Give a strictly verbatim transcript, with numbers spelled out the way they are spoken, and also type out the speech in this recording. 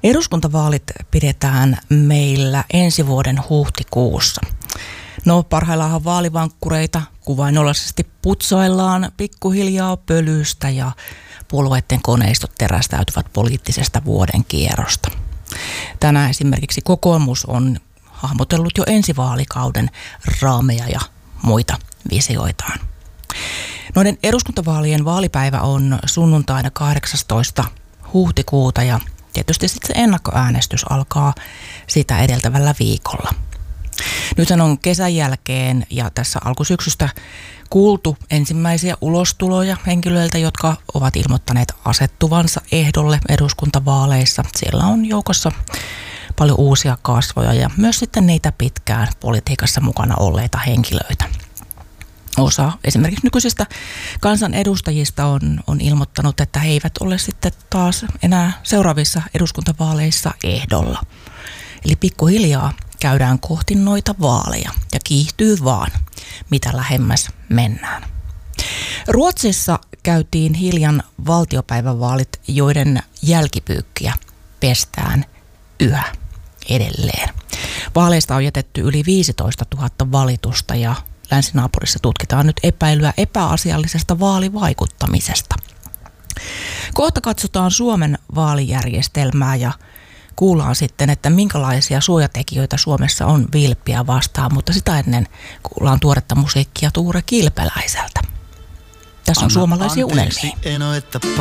Eduskuntavaalit pidetään meillä ensi vuoden huhtikuussa. No parhaillaanhan vaalivankkureita kuvainnollisesti putsaillaan pikkuhiljaa pölystä ja puolueiden koneistot terästäytyvät poliittisesta vuoden kierrosta. Tänään esimerkiksi kokoomus on hahmotellut jo ensi vaalikauden raameja ja muita visioitaan. Noiden eduskuntavaalien vaalipäivä on sunnuntaina kahdeksastoista huhtikuuta ja tietysti sitten se ennakkoäänestys alkaa sitä edeltävällä viikolla. Nythän on kesän jälkeen ja tässä alkusyksystä kuultu ensimmäisiä ulostuloja henkilöiltä, jotka ovat ilmoittaneet asettuvansa ehdolle eduskuntavaaleissa. Siellä on joukossa paljon uusia kasvoja ja myös sitten niitä pitkään politiikassa mukana olleita henkilöitä. Osa esimerkiksi nykyisistä kansanedustajista on, on ilmoittanut, että he eivät ole sitten taas enää seuraavissa eduskuntavaaleissa ehdolla. Eli pikkuhiljaa käydään kohti noita vaaleja ja kiihtyy vaan, mitä lähemmäs mennään. Ruotsissa käytiin hiljan valtiopäivävaalit, joiden jälkipyykkiä pestään yhä edelleen. Vaaleista on jätetty yli viisitoistatuhatta valitusta ja länsinaapurissa tutkitaan nyt epäilyä epäasiallisesta vaalivaikuttamisesta. Kohta katsotaan Suomen vaalijärjestelmää ja kuullaan sitten, että minkälaisia suojatekijöitä Suomessa on vilppiä vastaan, mutta sitä ennen kuullaan tuoretta musiikkia Tuure Kilpeläiseltä. Tässä on Anna suomalaisia unelmia.